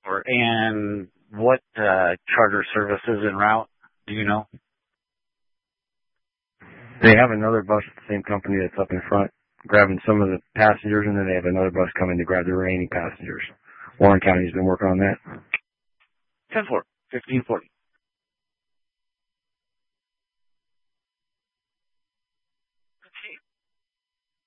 And what charter service is en route? Do you know? They have another bus at the same company that's up in front, grabbing some of the passengers, and then they have another bus coming to grab the remaining passengers. Warren County's been working on that. 10-4, 1540.